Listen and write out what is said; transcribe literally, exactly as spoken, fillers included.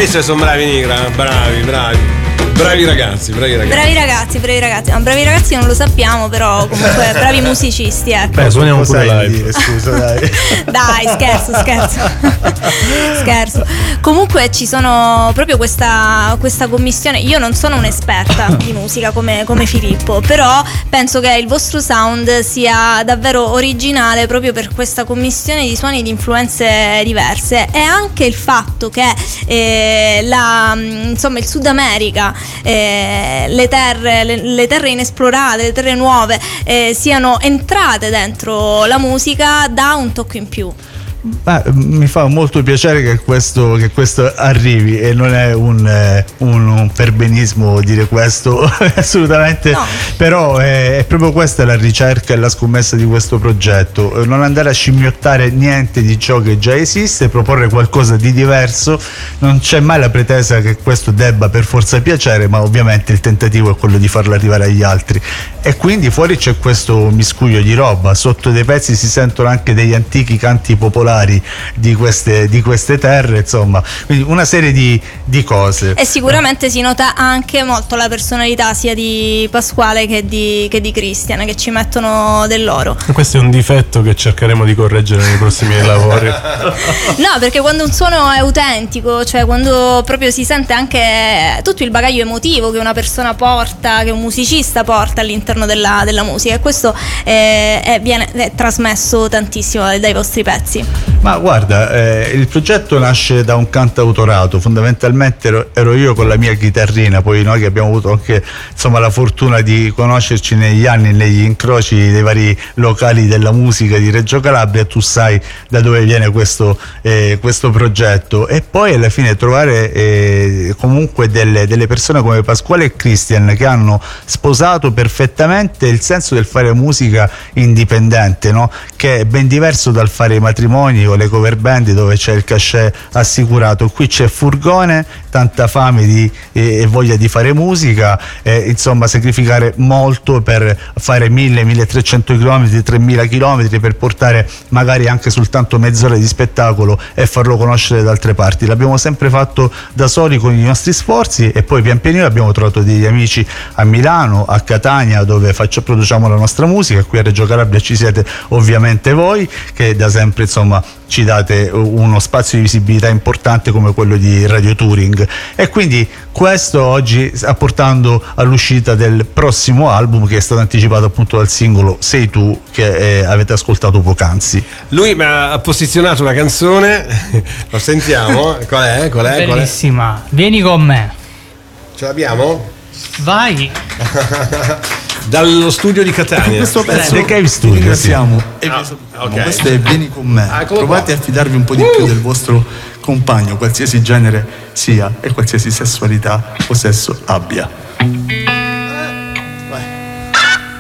Questi sono bravi Nigra, bravi, bravi. Bravi ragazzi, bravi ragazzi. Bravi ragazzi, bravi ragazzi. Ma bravi ragazzi non lo sappiamo, però comunque bravi musicisti, ecco. Beh, suoniamo pure live. Dire, scusa, dai. Dai, scherzo, scherzo. Scherzo. Comunque ci sono proprio questa, questa commissione. Io non sono un'esperta di musica come, come Filippo, però penso che il vostro sound sia davvero originale proprio per questa commissione di suoni di influenze diverse. E anche il fatto che eh, la, insomma, il Sud America, eh, le terre le, le terre inesplorate, le terre nuove eh, siano entrate dentro la musica dà un tocco in più. Ma mi fa molto piacere che questo, che questo arrivi, e non è un, eh, un, un perbenismo dire questo assolutamente, no. Però è, è proprio questa la ricerca e la scommessa di questo progetto, non andare a scimmiottare niente di ciò che già esiste, proporre qualcosa di diverso. Non c'è mai la pretesa che questo debba per forza piacere, ma ovviamente il tentativo è quello di farlo arrivare agli altri, e quindi fuori c'è questo miscuglio di roba. Sotto dei pezzi si sentono anche degli antichi canti popolari di queste, di queste terre, insomma, quindi una serie di, di cose. E sicuramente si nota anche molto la personalità sia di Pasquale che di, che di Christian, che ci mettono del loro. Questo è un difetto che cercheremo di correggere nei prossimi lavori. No, perché quando un suono è autentico, cioè quando proprio si sente anche tutto il bagaglio emotivo che una persona porta, che un musicista porta all'interno della, della musica, e questo è, è, viene è trasmesso tantissimo dai vostri pezzi. Ma guarda, eh, il progetto nasce da un cantautorato. Fondamentalmente ero, ero io con la mia chitarrina, poi noi che abbiamo avuto anche, insomma, la fortuna di conoscerci negli anni, negli incroci dei vari locali della musica di Reggio Calabria, tu sai da dove viene questo, eh, questo progetto. E poi alla fine trovare eh, comunque delle, delle persone come Pasquale e Christian, che hanno sposato perfettamente il senso del fare musica indipendente, no? Che è ben diverso dal fare i matrimoni o le cover band dove c'è il cachet assicurato. Qui c'è furgone, tanta fame di, e, e voglia di fare musica, eh, insomma sacrificare molto per fare mille milletrecento chilometri, tremila chilometri, per portare magari anche soltanto mezz'ora di spettacolo e farlo conoscere da altre parti. L'abbiamo sempre fatto da soli con i nostri sforzi, e poi pian pianino abbiamo trovato degli amici a Milano, a Catania, dove faccio, produciamo la nostra musica. Qui a Reggio Calabria ci siete ovviamente voi, che da sempre, insomma, ci date uno spazio di visibilità importante come quello di Radio Touring, e quindi questo oggi sta portando all'uscita del prossimo album, che è stato anticipato appunto dal singolo Sei tu, che eh, avete ascoltato poc'anzi. Lui mi ha posizionato una canzone, lo sentiamo. Qual è? Qual è? Bellissima. Qual è? Vieni con me. Ce l'abbiamo? Vai. Dallo studio di Catania. Questo pezzo The Cave Studio, vi ringraziamo e ah, vi salutiamo. okay. Questo è Vieni con me. Ah, provate qua. a fidarvi un po' di uh. più del vostro compagno, qualsiasi genere sia e qualsiasi sessualità o sesso abbia.